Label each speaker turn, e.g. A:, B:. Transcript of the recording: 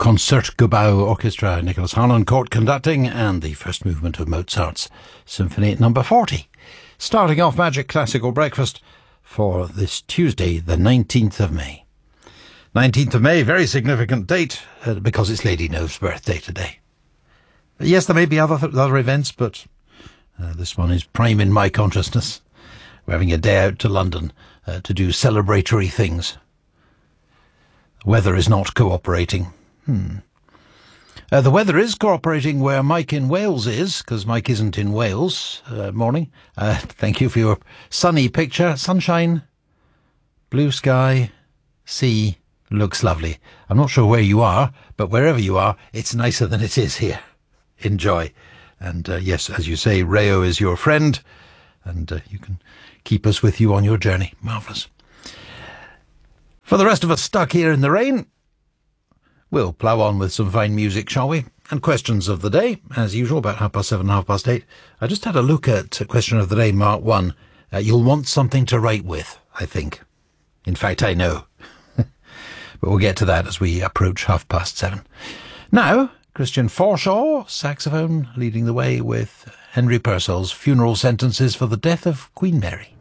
A: Concertgebouw Orchestra, Nicholas Harnoncourt conducting, and the first movement of Mozart's Symphony number 40. Starting off Magic Classical Breakfast for this Tuesday, the 19th of May. 19th of May, very significant date, because it's Lady Nove's birthday today. Yes, there may be other events, but this one is prime in my consciousness. We're having a day out to London to do celebratory things. Weather is not cooperating. The weather is cooperating where Mike in Wales is, because Mike isn't in Wales. Morning. Thank you for your sunny picture. Sunshine, blue sky, sea. Looks lovely. I'm not sure where you are, but wherever you are, it's nicer than it is here. Enjoy. And yes, as you say, Rayo is your friend, and you can keep us with you on your journey. Marvellous. For the rest of us stuck here in the rain, we'll plough on with some fine music, shall we? And questions of the day, as usual, about 7:30, 8:30. I just had a look at question of the day, Mark 1. You'll want something to write with, I think. In fact, I know. But we'll get to that as we approach 7:30. Now, Christian Forshaw, saxophone, leading the way with Henry Purcell's Funeral Sentences for the Death of Queen Mary.